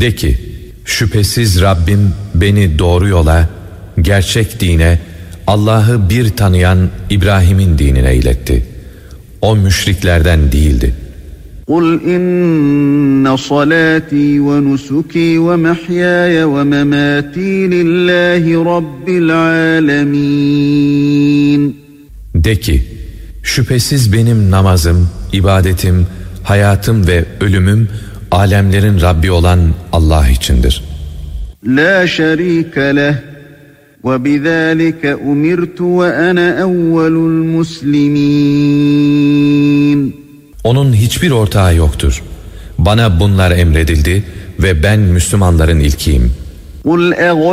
De ki, şüphesiz Rabbim beni doğru yola, gerçek dine, Allah'ı bir tanıyan İbrahim'in dinine iletti. O müşriklerden değildi. قُلْ إِنَّ صَلَاتِي وَنُسُكِي وَمَحْيَايَ وَمَمَاتِي لِلَّهِ رَبِّ الْعَالَمِينَ. De ki, şüphesiz benim namazım, ibadetim, hayatım ve ölümüm alemlerin Rabbi olan Allah içindir. لَا شَرِيكَ لَهُ وَبِذَٰلِكَ أُمِرْتُ وَأَنَا أَوَّلُ الْمُسْلِمِينَ. Onun hiçbir ortağı yoktur. Bana bunlar emredildi ve ben Müslümanların ilkiyim. قُلْ